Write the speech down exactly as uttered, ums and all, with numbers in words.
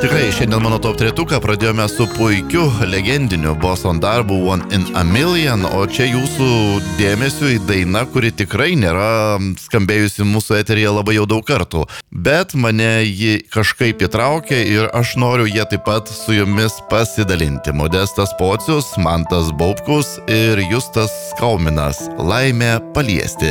Tikrai, šiandien mano top tretuką pradėjome su puikiu, legendiniu Boson darbu One in a Million, o čia jūsų dėmesio į dainą, kuri tikrai nėra skambėjusi mūsų eteryje labai jau daug kartų. Bet mane ji kažkaip įtraukė ir aš noriu ją taip pat su jumis pasidalinti. Modestas Pocius, Mantas Baubkus ir Justas Kauminas. Laimė paliesti.